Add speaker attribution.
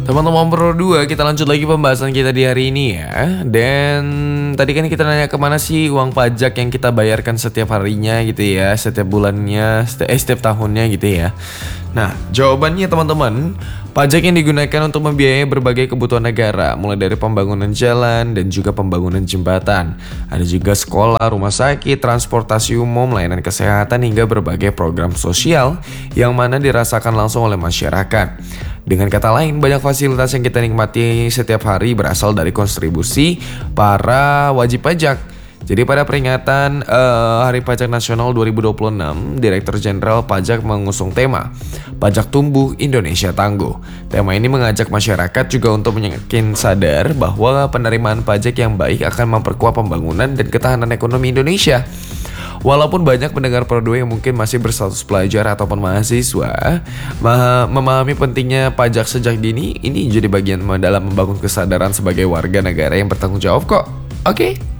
Speaker 1: Teman-teman Pro 2, kita lanjut lagi pembahasan kita di hari ini ya. Dan tadi kan kita nanya kemana sih uang pajak yang kita bayarkan setiap harinya gitu ya, setiap bulannya, setiap tahunnya gitu ya. Nah, jawabannya teman-teman, pajak yang digunakan untuk membiayai berbagai kebutuhan negara, mulai dari pembangunan jalan dan juga pembangunan jembatan. Ada juga sekolah, rumah sakit, transportasi umum, layanan kesehatan, hingga berbagai program sosial yang mana dirasakan langsung oleh masyarakat. Dengan kata lain, banyak fasilitas yang kita nikmati setiap hari berasal dari kontribusi para wajib pajak. Jadi pada peringatan Hari Pajak Nasional 2026, Direktur Jenderal Pajak mengusung tema Pajak Tumbuh Indonesia Tangguh. Tema ini mengajak masyarakat juga untuk menyakin sadar bahwa penerimaan pajak yang baik akan memperkuat pembangunan dan ketahanan ekonomi Indonesia. Walaupun banyak pendengar Pro 2 yang mungkin masih berstatus pelajar ataupun mahasiswa, memahami pentingnya pajak sejak dini ini jadi bagian dalam membangun kesadaran sebagai warga negara yang bertanggung jawab kok. Oke?